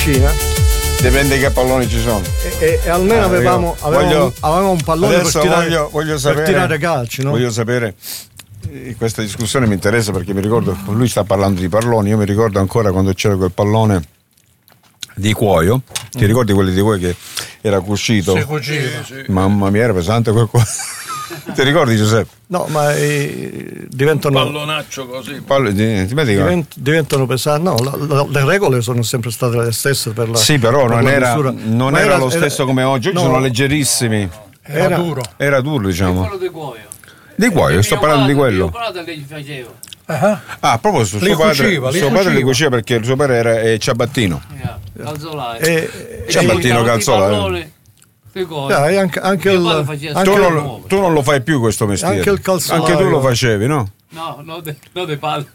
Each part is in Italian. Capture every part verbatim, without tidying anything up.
piscina. Dipende che palloni ci sono. E, e almeno ah, avevamo, avevamo, voglio, avevamo un pallone per tirare, voglio, voglio sapere, per tirare calci, no? Voglio sapere, questa discussione mi interessa perché mi ricordo, lui sta parlando di palloni, io mi ricordo ancora quando c'era quel pallone di cuoio, ti ricordi quelli di cuoio che era cucito? Sì, cucito. Sì. Mamma mia, era pesante quel cuoio. Ti ricordi, Giuseppe? No, ma eh, diventano pallonaccio così. Pall- di, di divent, diventano pesanti. No, la, la, le regole sono sempre state le stesse per la. Sì, però per non, la era, non era, era lo stesso era, come oggi. Oggi no, sono leggerissimi. Era, era duro. Era duro, diciamo. Quello di cuoio. Di cuoio, sto parlando di quello. Mio padre che gli faceva. Uh-huh. Ah, a proposito, suo padre, cuciva, suo padre li cuciva perché il suo padre era eh, ciabattino. Yeah, calzolaio. E, ciabattino, calzolaio. Yeah, anche, anche il, anche tu, non, tu non lo fai più questo mestiere. Anche il calzolaio. Anche tu lo facevi, no? No, no, de, no de palle.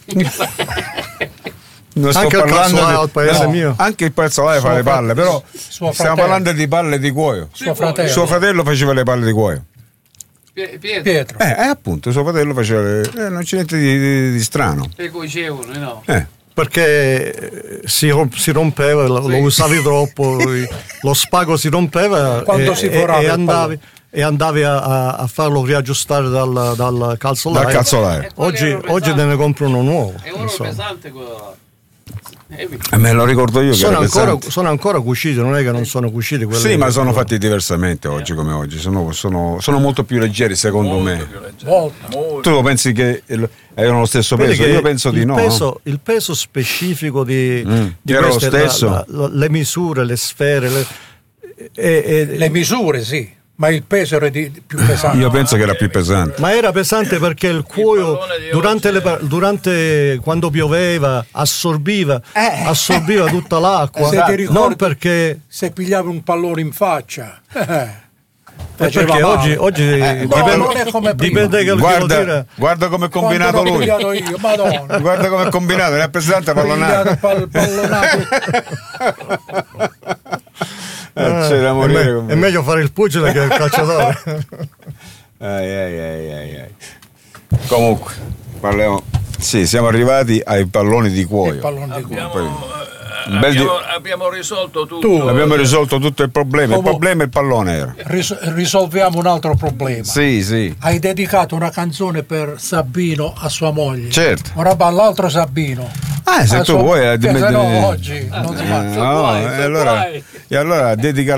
Non sto anche parlando il di, al paese no, mio. Anche il calzolaio fa le palle, però stiamo parlando di palle di cuoio. Suo fratello. Suo fratello faceva le palle di cuoio. Pietro. Pietro. Eh, eh, appunto, suo fratello faceva le, eh, non c'è niente di, di, di strano. E cuocevano, no? Eh. Perché si, romp- si rompeva, lo, lo usavi troppo, lo spago si rompeva quando e, si e, e andavi, e andavi a, a farlo riaggiustare dal, dal calzolaio. Dal calzolaio. Oggi, oggi te ne compro uno nuovo. È uno pesante quello. Eh, me lo ricordo io che sono, era ancora, sono ancura cuciti, non è che non sono cuciti quelli. Sì, ma sono fatti diversamente oggi come oggi, sono, sono, sono molto più leggeri secondo molto me. Più leggeri. Molto, molto. Tu pensi che avevano lo stesso peso? Io penso di il no. Peso, il peso specifico di, mm, di era queste, lo stesso? la, la, le misure, le sfere, le, e, e, le misure sì. Ma il peso era di, più pesante. Io penso che era più pesante. Ma era pesante perché il cuoio durante, le, durante quando pioveva assorbiva, eh. assorbiva tutta l'acqua. Se ti ricordi, non perché se pigliavi un pallone in faccia. Eh. Perché male. oggi, oggi eh, dipende, no, non è come prima. Dipende che guarda, dire. guarda come è combinato Quando lui. Io, Madonna. Guarda come è combinato, ne è pesante pallonato. Pall- pallonato. Eh, c'è da morire è, me- è meglio fare il pugile che il calciatore. ai, ai, ai, ai, ai. Comunque parliamo. Sì, siamo arrivati ai palloni di cuoio. Pallone di cuoio. Abbiamo, abbiamo, abbiamo risolto tutto. Tu, abbiamo risolto tutto il problema. Il Come, problema è il pallone era. Ris- risolviamo un altro problema. Sì, sì. Hai dedicato una canzone per Sabino a sua moglie. Certo. Ora va all'altro Sabino. Ah, se a tu sua... vuoi, che se no oggi non si fa. No, e allora, e allora dedica